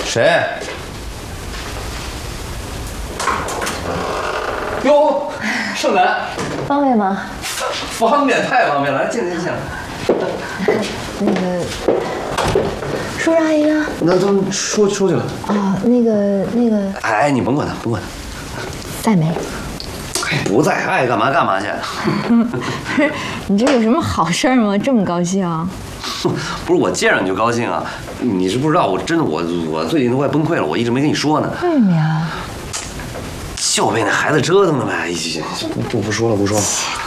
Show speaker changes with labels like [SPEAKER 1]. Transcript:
[SPEAKER 1] 谁？哟，盛楠，
[SPEAKER 2] 方便吗？
[SPEAKER 1] 方便，太方便了，来，进来，进来。
[SPEAKER 2] 那个，叔叔阿姨呢？
[SPEAKER 1] 那都出去了。
[SPEAKER 2] 哦，那个，
[SPEAKER 1] 哎，你甭管他，甭管他。
[SPEAKER 2] 在没？
[SPEAKER 1] 不在，爱干嘛干嘛去。
[SPEAKER 2] 你这有什么好事吗？这么高兴啊？
[SPEAKER 1] 不是我见着你就高兴啊！你是不知道，我真的我最近都快崩溃了，我一直没跟你说呢。
[SPEAKER 2] 为什么呀？
[SPEAKER 1] 就被那孩子折腾的呗！不说了，不说了。